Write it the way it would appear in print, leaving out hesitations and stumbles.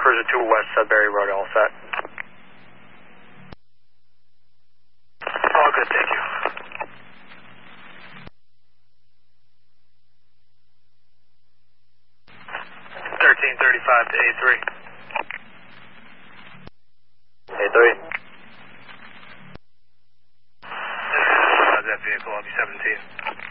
Cruiser 2 West Sudbury Road, all set. All good, thank you. 1335 to A3. A3. That vehicle, I'll be 17.